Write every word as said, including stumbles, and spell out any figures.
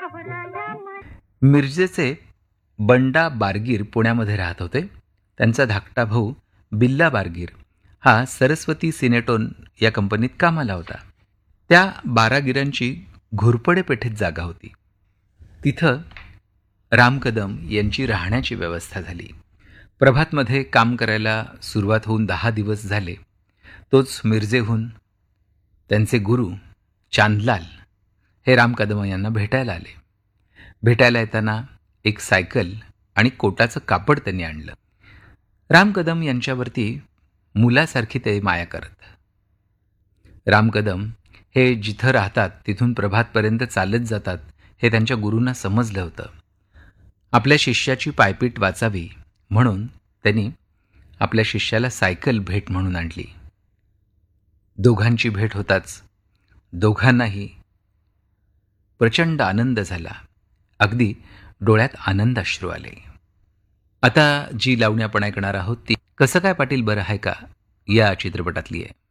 मिरजेचे बंडा बारगीर पुण्यामध्ये राहत होते. त्यांचा धाकटा भाऊ बिल्ला बारगीर हा सरस्वती सिनेटोन या कंपनीत कामाला होता. त्या बारागिरांची घोरपडे पेठेत जागा होती. तिथं राम कदम यांची राहण्याची व्यवस्था झाली. प्रभातमध्ये काम करायला सुरुवात होऊन दहा दिवस झाले. तोच मिरजेहून त्यांचे गुरु चांदलाल हे राम कदम यांना भेटायला आले. भेटायला येताना एक सायकल आणि कोटाचं कापड त्यांनी आणलं. राम कदम यांच्यावरती मुलासारखी ते माया करत. राम कदम हे जिथं राहतात तिथून प्रभातपर्यंत चालत जातात हे त्यांच्या गुरूंना समजलं होतं. आपल्या शिष्याची पायपीट वाचावी म्हणून त्यांनी आपल्या शिष्याला सायकल भेट म्हणून आणली. दोघांची भेट होताच दोघांनाही प्रचंड आनंद झाला. अगदी डोळ्यात आनंदाश्रू आले. आता जी लावणी आपण ऐकणार आहोत ती कसं काय पाटील बरं आहे का या चित्रपटातली आहे.